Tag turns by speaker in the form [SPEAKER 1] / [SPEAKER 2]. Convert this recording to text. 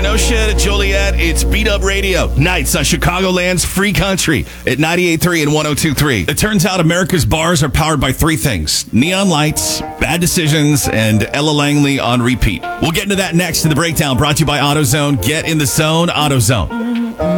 [SPEAKER 1] Kenosha to Joliet, it's Beat Up Radio. Nights on Chicagoland's Free Country at 98.3 and 102.3. It turns out America's bars are powered by three things: neon lights, bad decisions, and Ella Langley on repeat. We'll get into that next in the breakdown, brought to you by AutoZone. Get in the zone, AutoZone.